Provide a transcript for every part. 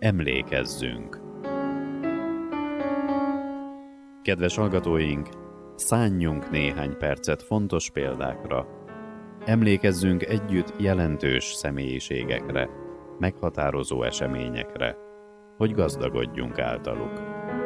Emlékezzünk! Kedves hallgatóink, szánjunk néhány percet fontos példákra. Emlékezzünk együtt jelentős személyiségekre, meghatározó eseményekre, hogy gazdagodjunk általuk.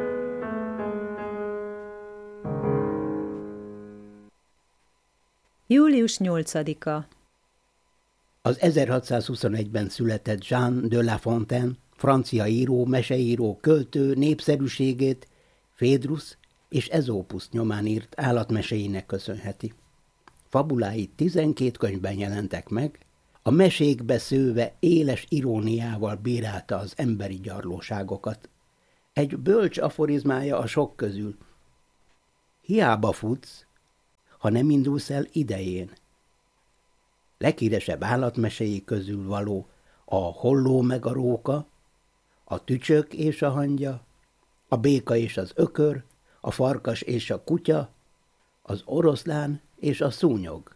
Július 8-a. Az 1621-ben született Jean de La Fontaine, francia író, meseíró, költő népszerűségét Phédrus és Ezópusz nyomán írt állatmeséinek köszönheti. Fabulái 12 könyvben jelentek meg, a mesékbe szőve éles iróniával bírálta az emberi gyarlóságokat. Egy bölcs aforizmája a sok közül: hiába futsz, ha nem indulsz el idején. Leghíresebb állatmeséi közül való a Holló meg a róka, a Tücsök és a hangya, a Béka és az ökör, a Farkas és a kutya, az Oroszlán és a szúnyog.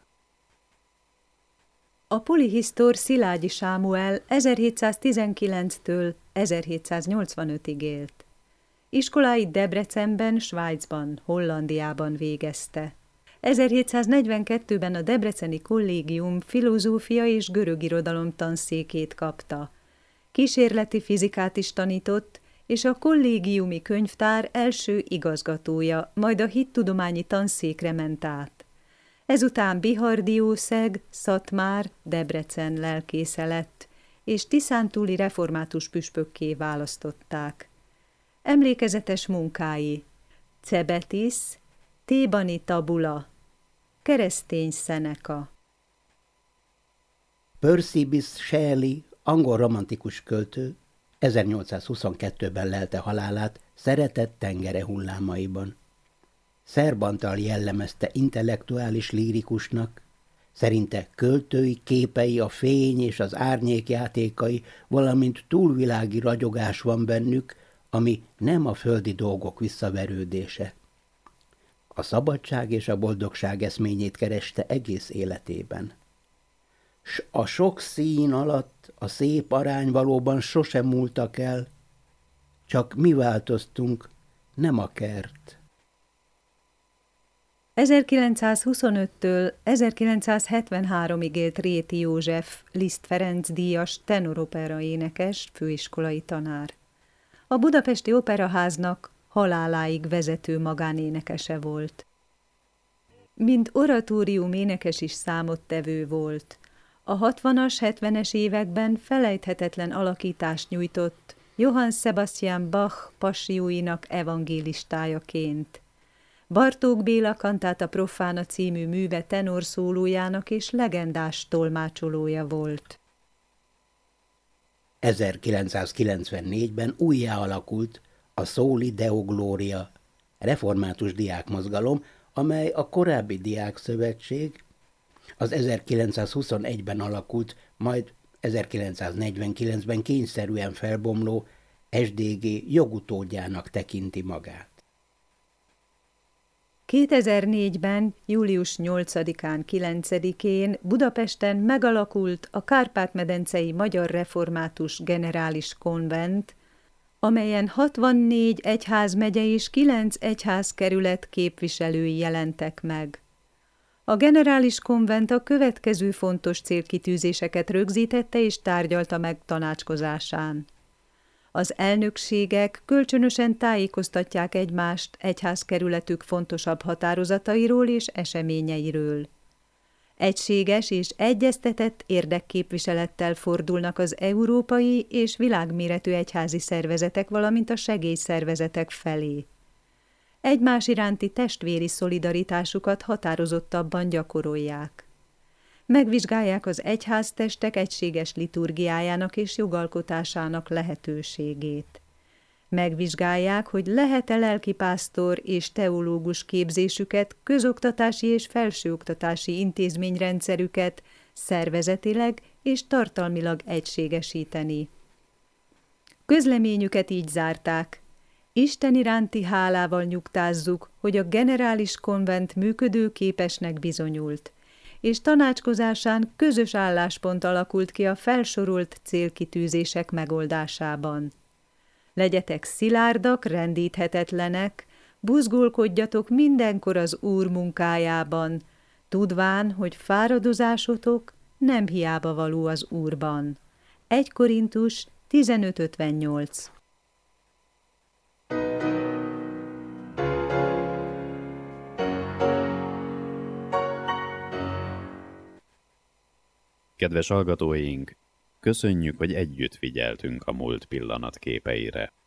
A polihisztor Szilágyi Sámuel 1719-től 1785-ig élt. Iskoláit Debrecenben, Svájcban, Hollandiában végezte. 1742-ben a Debreceni Kollégium filozófia és görög irodalom tanszékét kapta. Kísérleti fizikát is tanított, és a kollégiumi könyvtár első igazgatója, majd a hittudományi tanszékre ment át. Ezután Bihar-Diószeg, Szatmár, Debrecen lelkésze lett, és tiszántúli református püspökké választották. Emlékezetes munkái: Cebetis, Thébani tabula, keresztény szeneka. Percy Bysshe Shelley, angol romantikus költő, 1822-ben lelte halálát szeretett tengere hullámaiban. Szerb Antal jellemezte intellektuális lírikusnak, szerinte költői képei, a fény és az árnyék játékai, valamint túlvilági ragyogás van bennük, ami nem a földi dolgok visszaverődése. A szabadság és a boldogság eszményét kereste egész életében. S a sok szín alatt a szép arány valóban sosem múltak el, csak mi változtunk, nem a kert. 1925-től 1973-ig élt Réti József, Liszt Ferenc díjas tenoropera énekes, főiskolai tanár. A Budapesti Operaháznak haláláig vezető magánénekese volt. Mint oratórium énekes is számottevő volt. A 60-as, 70-es években felejthetetlen alakítást nyújtott Johann Sebastian Bach passióinak evangélistájaként. Bartók Béla Kantáta Profana című műve tenorszólójának és legendás tolmácsolója volt. 1994-ben újjáalakult a Soli Deo Gloria református diákmozgalom, amely a korábbi diákszövetség, az 1921-ben alakult, majd 1949-ben kényszerűen felbomló SDG jogutódjának tekinti magát. 2004-ben, július 8-án, 9-én Budapesten megalakult a Kárpát-medencei Magyar Református Generális Konvent, amelyen 64 egyházmegye és 9 egyházkerület képviselői jelentek meg. A Generális Konvent a következő fontos célkitűzéseket rögzítette és tárgyalta meg tanácskozásán. Az elnökségek kölcsönösen tájékoztatják egymást egyházkerületük fontosabb határozatairól és eseményeiről. Egységes és egyeztetett érdekképviselettel fordulnak az európai és világméretű egyházi szervezetek, valamint a segélyszervezetek felé. Egymás iránti testvéri szolidaritásukat határozottabban gyakorolják. Megvizsgálják az egyháztestek egységes liturgiájának és jogalkotásának lehetőségét. Megvizsgálják, hogy lehet-e lelkipásztor és teológus képzésüket, közoktatási és felsőoktatási intézményrendszerüket szervezetileg és tartalmilag egységesíteni. Közleményüket így zárták: Isten iránti hálával nyugtázzuk, hogy a Generális Konvent működőképesnek bizonyult, és tanácskozásán közös álláspont alakult ki a felsorolt célkitűzések megoldásában. Legyetek szilárdak, rendíthetetlenek, buzgolkodjatok mindenkor az Úr munkájában, tudván, hogy fáradozásotok nem hiába való az Úrban. 1 Korintus 15:58. Kedves hallgatóink, köszönjük, hogy együtt figyeltünk a múlt pillanatképeire.